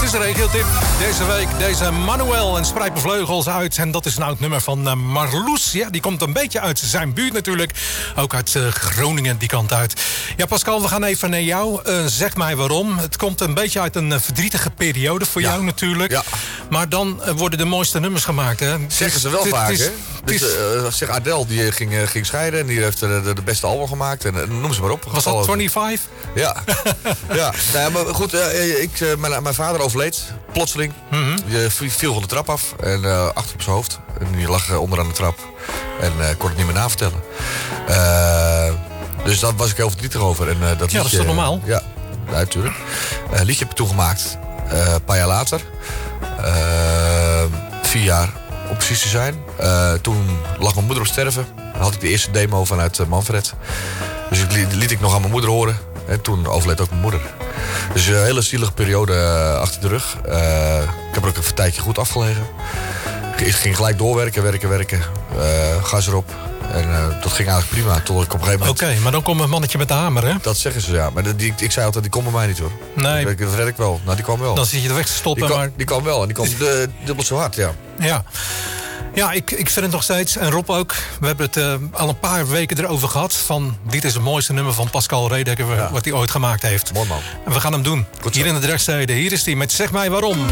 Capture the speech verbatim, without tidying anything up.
is de regiotip. Deze week deze Manuel en Spreid mijn vleugels uit. En dat is een oud nummer van uh, Marloes. Ja, die komt een beetje uit zijn buurt natuurlijk. Ook uit uh, Groningen, die kant uit. Ja, Pascal, we gaan even naar jou. Uh, zeg mij waarom. Het komt een beetje uit een uh, verdrietige periode voor ja. jou natuurlijk. Ja. Maar dan uh, worden de mooiste nummers gemaakt, hè? Zeggen ze wel het, vaak, het is, hè? Dus, uh, zeg, Adele die ging, uh, ging scheiden en die heeft uh, de, de beste album gemaakt. En, uh, noem ze maar op. Was dat vijfentwintig? Ja. ja. Nou ja, maar goed, uh, ik, uh, mijn, mijn vader overleed. Plotseling. Mm-hmm. Je viel van de trap af en uh, achter op zijn hoofd. En die lag uh, onderaan de trap. En uh, kon het niet meer navertellen. Uh, dus daar was ik heel verdrietig over. En, uh, dat ja, liedje, dat is toch normaal? Ja, natuurlijk. Uh, liedje heb ik toegemaakt. Uh, een paar jaar later. Uh, vier jaar om precies te zijn. Uh, toen lag mijn moeder op sterven. Dan had ik de eerste demo vanuit uh, Manfred. Dus ik liet, liet ik nog aan mijn moeder horen. En toen overleed ook mijn moeder. Dus een hele zielige periode uh, achter de rug. Uh, ik heb er ook een tijdje goed afgelegen. Ik ging gelijk doorwerken, werken, werken. Uh, gas erop. En uh, dat ging eigenlijk prima. Tot ik op een gegeven moment... Oké, okay, maar dan komt een mannetje met de hamer, hè? Dat zeggen ze, ja. Maar die, ik zei altijd, die komt bij mij niet, hoor. Nee. Dat, dat red ik wel. Nou, die kwam wel. Dan zit je er weg te stoppen, die kwam, maar... Die kwam wel. En die kwam uh, dubbel zo hard, ja. Ja. Ja, ik, ik vind het nog steeds, en Rob ook, we hebben het uh, al een paar weken erover gehad... van dit is het mooiste nummer van Pascal Redeker, ja. wat hij ooit gemaakt heeft. Mooi man. En we gaan hem doen. Goed hier in de Drechtsteden. Hier is hij met Zeg mij waarom.